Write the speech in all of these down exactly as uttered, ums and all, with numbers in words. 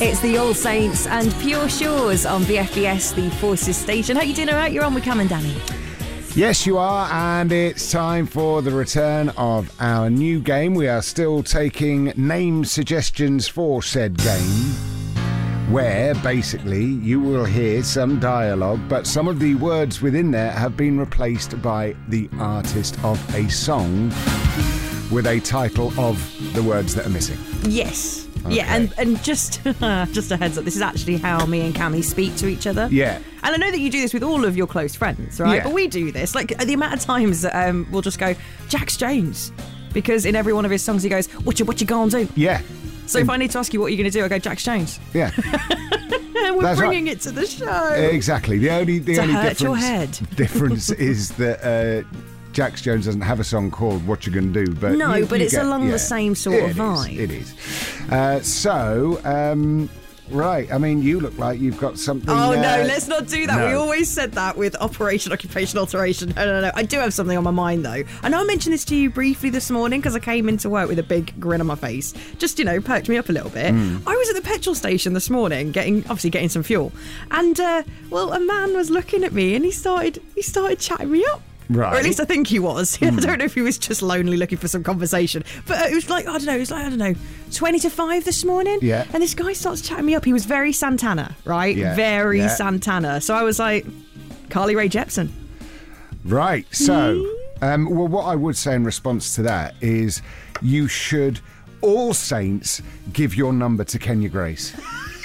It's the All Saints and Pure Shores on B F B S, the Forces station. How you doing all right? You're on with Cam and Danny. Yes, you are, and it's time for the return of our new game. We are still taking name suggestions for said game, where basically you will hear some dialogue, but some of the words within there have been replaced by the artist of a song with a title of the words that are missing. Yes. Okay. Yeah, and, and just just a heads up, this is actually how me and Cammy speak to each other. Yeah. And I know that you do this with all of your close friends, right? Yeah. But we do this. Like, the amount of times that um, we'll just go, Jax Jones. Because in every one of his songs he goes, what you, what you gonna do? Yeah. So In- if I need to ask you what you're going to do, I go, Jax Jones. Yeah. And we're That's bringing right. it to the show. Exactly. The only the To only hurt difference, your head. difference is that uh, Jax Jones doesn't have a song called "What You Gonna Do," but No, you- but you it's get- along the yeah. same sort It of is, vibe. It is. Uh, so, um, right. I mean, you look like you've got something. Oh, uh, no, let's not do that. no. We always said that with Operation Occupation Alteration. No, no, no. I do have something on my mind, though. I know I mentioned this to you briefly this morning because I came into work with a big grin on my face. Just, you know, perked me up a little bit. Mm. I was at the petrol station this morning, getting obviously getting some fuel. And, uh, well, a man was looking at me and he started, he started chatting me up. Right. Or at least I think he was. I don't know if he was just lonely looking for some conversation. But uh, it was like, I don't know, it was like, I don't know, twenty to five this morning. Yeah. And this guy starts chatting me up. He was very Santana, right? Yeah. Very Yeah. Santana. So I was like, Carly Rae Jepsen. Right. So, um, well, what I would say in response to that is, you should, All Saints, give your number to Kenya Grace.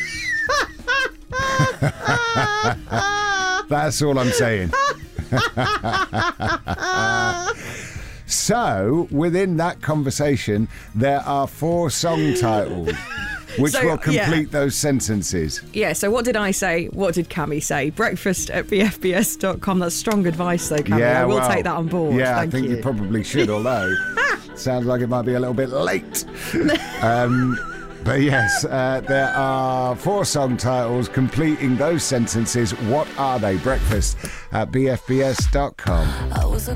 That's all I'm saying. So, within that conversation, there are four song titles which So, will complete yeah. those sentences. Yeah, so what did I say? What did Cammy say? Breakfast at b f b s dot com. That's strong advice, though, Cammy. I will well, take that on board. Yeah, Thank I think you. you. probably should, although sounds like it might be a little bit late. um, but yes, uh, there are four song titles completing those sentences. What are they? Breakfast at b f b s dot com. I was a